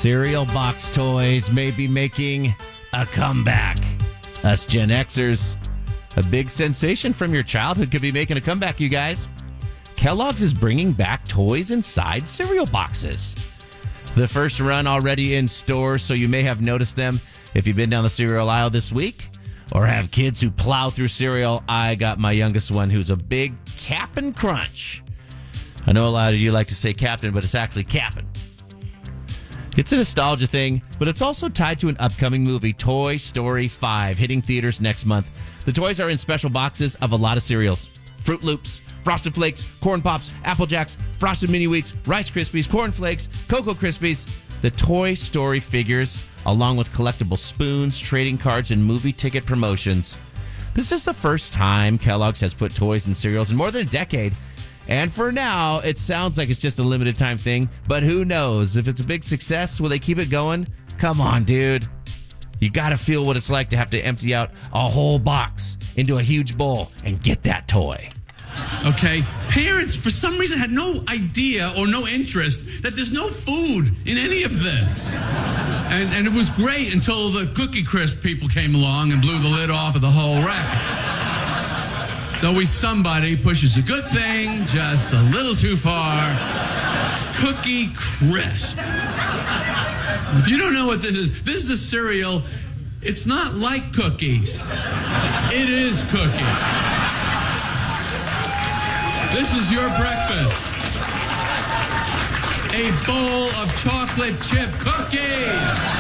Cereal box toys may be making a comeback. Us Gen Xers, a big sensation from your childhood could be making a comeback, you guys. Kellogg's is bringing back toys inside cereal boxes. The first run already in stores, so you may have noticed them if you've been down the cereal aisle this week or have kids who plow through cereal. I got my youngest one who's a big Cap'n Crunch. I know a lot of you like to say Captain, but it's actually Cap'n. It's a nostalgia thing, but it's also tied to an upcoming movie, Toy Story 5, hitting theaters next month. The toys are in special boxes of a lot of cereals. Fruit Loops, Frosted Flakes, Corn Pops, Apple Jacks, Frosted Mini Wheats, Rice Krispies, Corn Flakes, Cocoa Krispies. The Toy Story figures, along with collectible spoons, trading cards, and movie ticket promotions. This is the first time Kellogg's has put toys in cereals in more than a decade. And for now, it sounds like it's just a limited time thing, but who knows? If it's a big success, will they keep it going? Come on, dude. You got to feel what it's like to have to empty out a whole box into a huge bowl and get that toy. Okay, parents, for some reason, had no idea or no interest that there's no food in any of this. And it was great until the Cookie Crisp people came along and blew the lid off of the whole rack. So always somebody pushes a good thing just a little too far. Cookie Crisp. If you don't know what this is a cereal. It's not like cookies. It is cookies. This is your breakfast. A bowl of chocolate chip cookies.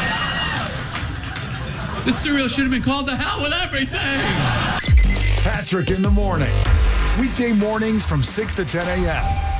This cereal should have been called The Hell With Everything. Patrick in the morning. Weekday mornings from 6 to 10 a.m.